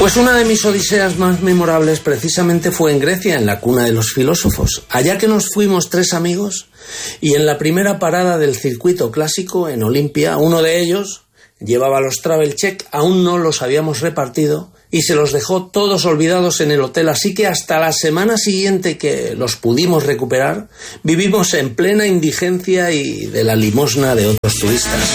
Pues una de mis odiseas más memorables precisamente fue en Grecia, en la cuna de los filósofos. Allá que nos fuimos 3 amigos y en la primera parada del circuito clásico, en Olimpia, uno de ellos llevaba los travel check, aún no los habíamos repartido y se los dejó todos olvidados en el hotel, así que hasta la semana siguiente que los pudimos recuperar, vivimos en plena indigencia y de la limosna de otros turistas.